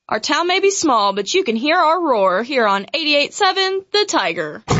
Our town may be small, but you can hear our roar here on 88.7 The Tiger.